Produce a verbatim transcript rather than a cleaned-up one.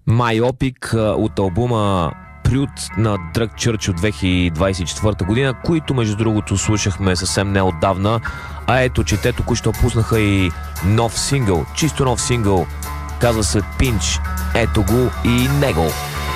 Майопик от албума Прют на Drug Church от две хиляди двадесет и четвърта година, които между другото слушахме съвсем неотдавна. А ето, че те току-що пуснаха и нов сингъл, чисто нов сингъл, казва се Pinch. Ето го и него.